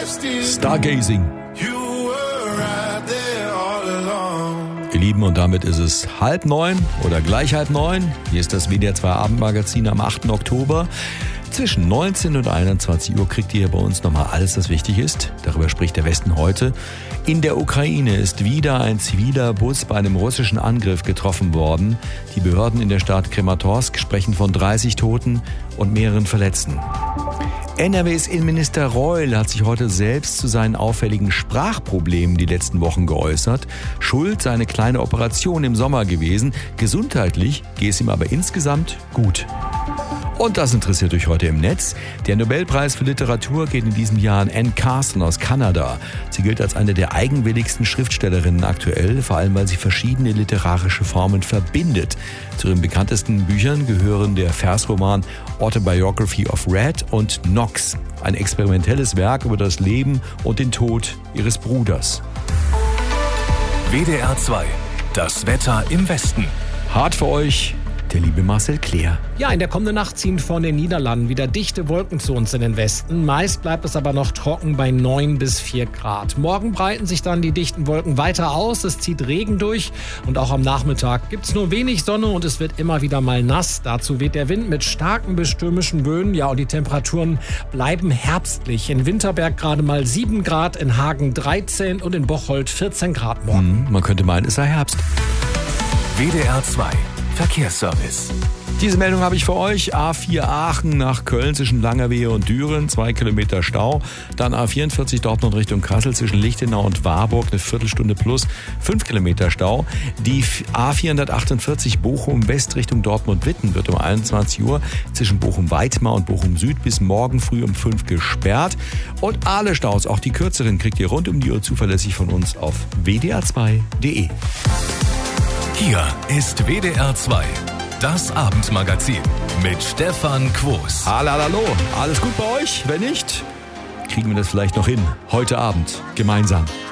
Stargazing. Ihr Lieben, und damit ist es 8:30 oder gleich 8:30. Hier ist das WDR 2 Abendmagazin am 8. Oktober. Zwischen 19 und 21 Uhr kriegt ihr bei uns nochmal alles, was wichtig ist. Darüber spricht der Westen heute. In der Ukraine ist wieder ein ziviler Bus bei einem russischen Angriff getroffen worden. Die Behörden in der Stadt Krematorsk sprechen von 30 Toten und mehreren Verletzten. NRWs Innenminister Reul hat sich heute selbst zu seinen auffälligen Sprachproblemen die letzten Wochen geäußert. Schuld sei eine kleine Operation im Sommer gewesen. Gesundheitlich gehe es ihm aber insgesamt gut. Und das interessiert euch heute im Netz. Der Nobelpreis für Literatur geht in diesem Jahr an Anne Carson aus Kanada. Sie gilt als eine der eigenwilligsten Schriftstellerinnen aktuell, vor allem weil sie verschiedene literarische Formen verbindet. Zu ihren bekanntesten Büchern gehören der Versroman Autobiography of Red und Knox, ein experimentelles Werk über das Leben und den Tod ihres Bruders. WDR 2, das Wetter im Westen. Hart für euch, der liebe Marcel Kleer. Ja, in der kommenden Nacht ziehen von den Niederlanden wieder dichte Wolken zu uns in den Westen. Meist bleibt es aber noch trocken bei 9 bis 4 Grad. Morgen breiten sich dann die dichten Wolken weiter aus. Es zieht Regen durch und auch am Nachmittag gibt es nur wenig Sonne und es wird immer wieder mal nass. Dazu weht der Wind mit starken bis stürmischen Böen. Ja, und die Temperaturen bleiben herbstlich. In Winterberg gerade mal 7 Grad, in Hagen 13 und in Bocholt 14 Grad morgen. Man könnte meinen, es sei Herbst. WDR 2 Verkehrsservice. Diese Meldung habe ich für euch. A4 Aachen nach Köln zwischen Langerwehe und Düren, 2 Kilometer Stau. Dann A44 Dortmund Richtung Kassel zwischen Lichtenau und Warburg, eine Viertelstunde plus, 5 Kilometer Stau. Die A448 Bochum West Richtung Dortmund-Witten wird um 21 Uhr zwischen Bochum-Weitmar und Bochum-Süd bis morgen früh um 5 gesperrt. Und alle Staus, auch die kürzeren, kriegt ihr rund um die Uhr zuverlässig von uns auf wdr2.de. Hier ist WDR 2, das Abendmagazin mit Stefan Quos. Hallo, alles gut bei euch? Wenn nicht, kriegen wir das vielleicht noch hin. Heute Abend gemeinsam.